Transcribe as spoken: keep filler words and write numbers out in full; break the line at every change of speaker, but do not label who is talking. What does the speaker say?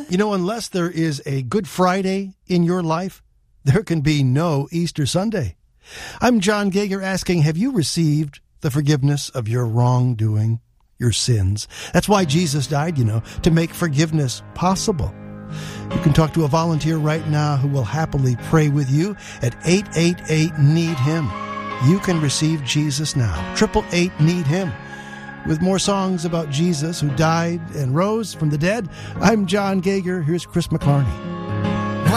You know, unless there is a Good Friday in your life, there can be no Easter Sunday. I'm John Gager asking, have you received the forgiveness of your wrongdoing, your sins? That's why Jesus died, you know, to make forgiveness possible. You can talk to a volunteer right now who will happily pray with you at eight eight eight, need him. You can receive Jesus now. eight eight eight, need him. With more songs about Jesus who died and rose from the dead, I'm John Gager. Here's Chris McClarney.